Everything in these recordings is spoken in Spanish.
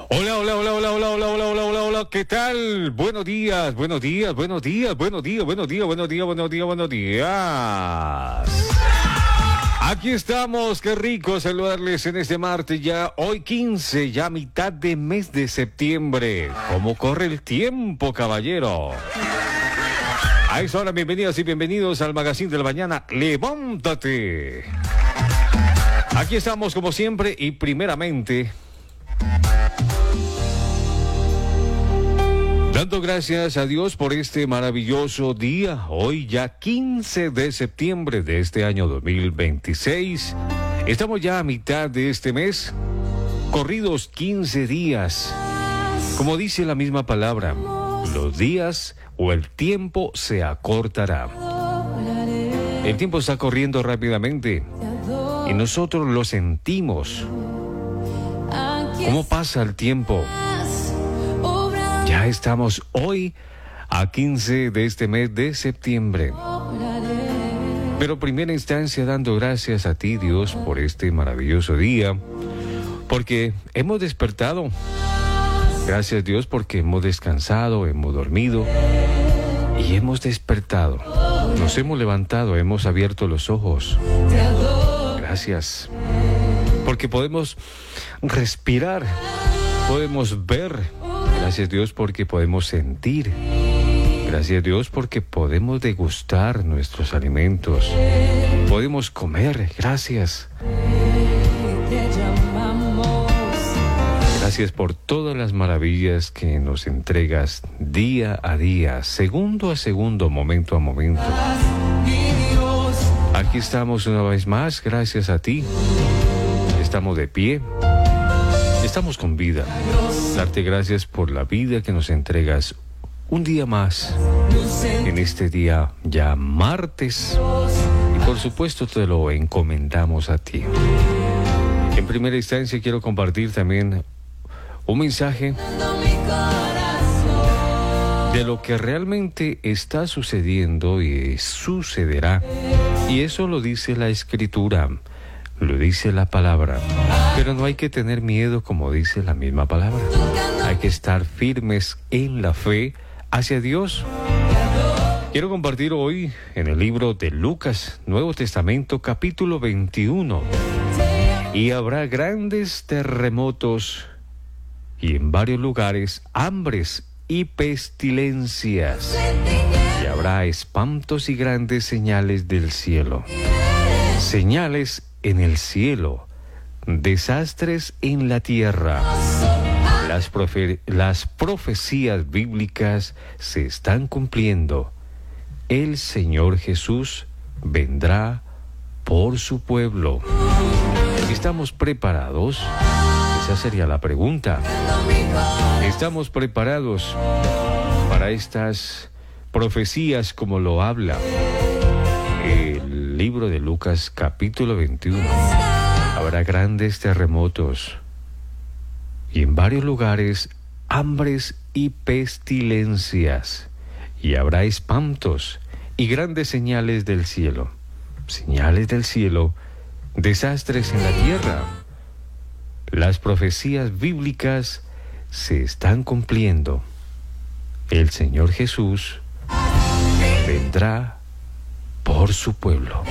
Hola, hola, hola, hola, hola, hola, hola, hola, hola, hola, ¿qué tal? Buenos días, buenos días, buenos días, buenos días, buenos días, buenos días, buenos días, buenos días. Aquí estamos, qué rico saludarles en este martes ya, hoy 15, ya mitad de mes de septiembre. ¿Cómo corre el tiempo, caballero? A esta hora, bienvenidas y bienvenidos al Magazine de la Mañana, Levántate. Aquí estamos como siempre y primeramente dando gracias a Dios por este maravilloso día, hoy ya 15 de septiembre de este año 2026. Estamos ya a mitad de este mes, corridos 15 días. Como dice la misma palabra, los días o el tiempo se acortará. El tiempo está corriendo rápidamente y nosotros lo sentimos. ¿Cómo pasa el tiempo? Ya estamos hoy a 15 de este mes de septiembre. Pero primera instancia dando gracias a ti, Dios, por este maravilloso día, porque hemos despertado. Gracias, Dios, porque hemos descansado, hemos dormido y hemos despertado. Nos hemos levantado, hemos abierto los ojos. Gracias, porque podemos respirar, podemos ver. Gracias, Dios, porque podemos sentir. Gracias, Dios, porque podemos degustar nuestros alimentos. Podemos comer. Gracias. Gracias por todas las maravillas que nos entregas día a día, segundo a segundo, momento a momento. Aquí estamos una vez más, gracias a ti. Estamos de pie. Estamos con vida. Darte gracias por la vida que nos entregas un día más. En este día ya martes. Y por supuesto te lo encomendamos a ti. En primera instancia quiero compartir también un mensaje de lo que realmente está sucediendo y sucederá. Y eso lo dice la Escritura. Lo dice la palabra, pero no hay que tener miedo, como dice la misma palabra. Hay que estar firmes en la fe hacia Dios. Quiero compartir hoy en el libro de Lucas, Nuevo Testamento, capítulo 21. Y habrá grandes terremotos y en varios lugares hambres y pestilencias. Y habrá espantos y grandes señales del cielo. Señales en el cielo, desastres en la tierra. Las profecías bíblicas se están cumpliendo. El Señor Jesús vendrá por su pueblo. ¿Estamos preparados? Esa sería la pregunta. ¿Estamos preparados para estas profecías como lo habla el libro de Lucas capítulo 21? Habrá grandes terremotos y en varios lugares hambres y pestilencias, y habrá espantos y grandes señales del cielo. Señales del cielo, desastres en la tierra. Las profecías bíblicas se están cumpliendo. El Señor Jesús vendrá por su pueblo.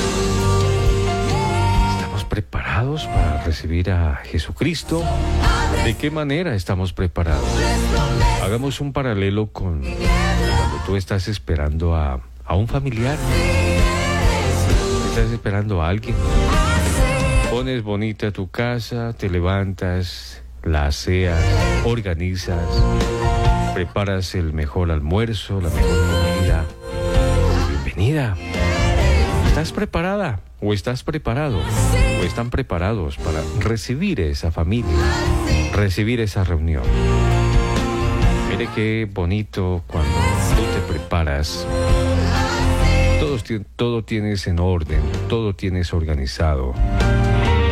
¿Estamos preparados para recibir a Jesucristo? ¿De qué manera estamos preparados? Hagamos un paralelo con cuando tú estás esperando a un familiar. Estás esperando a alguien. Pones bonita tu casa, te levantas, la aseas, organizas, preparas el mejor almuerzo, la mejor comida. Bienvenida. ¿Estás preparada o estás preparado o están preparados para recibir esa familia, recibir esa reunión? Mire qué bonito cuando tú te preparas. Todo tienes en orden, todo tienes organizado.